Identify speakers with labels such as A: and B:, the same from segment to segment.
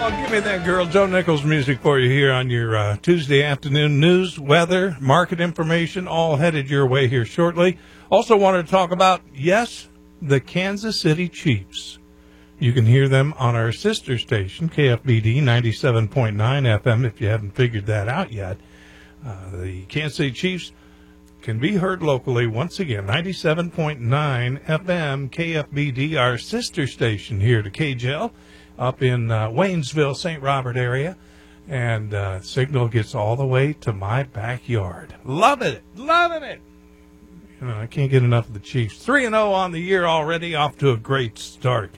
A: Give me that girl. Joe Nichols music for you here on your Tuesday afternoon news, weather, market information, all headed your way here shortly. Also wanted to talk about, yes, the Kansas City Chiefs. You can hear them on our sister station, KFBD 97.9 FM, if you haven't figured that out yet. The Kansas City Chiefs can be heard locally once again, 97.9 FM, KFBD, our sister station here to KJL. Up in Waynesville, St. Robert area, and signal gets all the way to my backyard. Loving it. You know, I can't get enough of the Chiefs. 3-0 on the year already, off to a great start.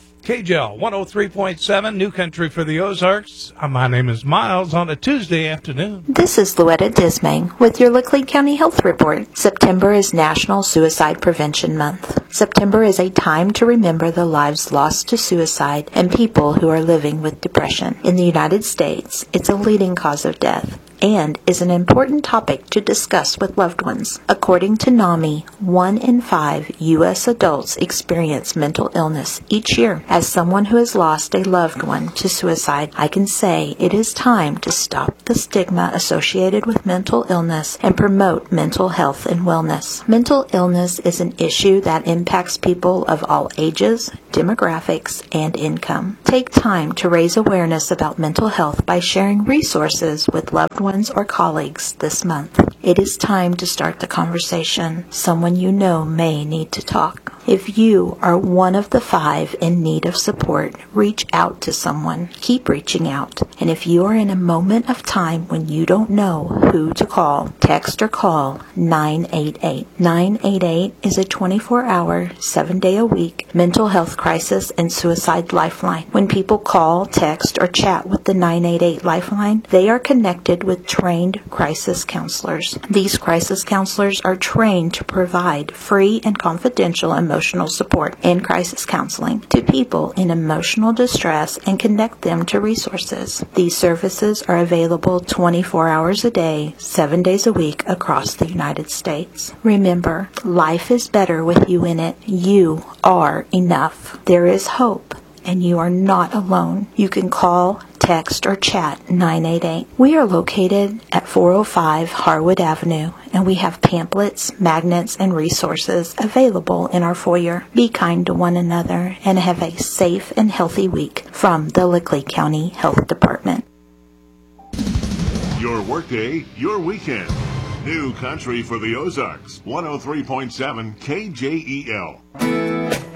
A: KJL 103.7, New Country for the Ozarks. My name is Miles on a Tuesday afternoon.
B: This is Louetta Dismang with your Lickley County Health Report. September is National Suicide Prevention Month. September is a time to remember the lives lost to suicide and people who are living with depression. In the United States, it's a leading cause of death and is an important topic to discuss with loved ones. According to NAMI, 1 in 5 U.S. adults experience mental illness each year. As someone who has lost a loved one to suicide, I can say it is time to stop the stigma associated with mental illness and promote mental health and wellness. Mental illness is an issue that impacts people of all ages, demographics, and income. Take time to raise awareness about mental health by sharing resources with loved ones or colleagues this month. It is time to start the conversation. Someone you know may need to talk. If you are one of the 5 in need of support, reach out to someone. Keep reaching out. And if you are in a moment of time when you don't know who to call, text or call 988. 988 is a 24-hour, 7-day-a-week mental health crisis and suicide lifeline. When people call, text, or chat with the 988 lifeline, they are connected with trained crisis counselors. These crisis counselors are trained to provide free and confidential emotional support and crisis counseling to people in emotional distress and connect them to resources. These services are available 24 hours a day, 7 days a week across the United States. Remember, life is better with you in it. You are enough. There is hope, and you are not alone. You can call, text, or chat 988. We are located at 405 Harwood Avenue, and we have pamphlets, magnets, and resources available in our foyer. Be kind to one another and have a safe and healthy week from the Lickley County Health Department.
C: Your workday, your weekend. New Country for the Ozarks, 103.7 KJEL.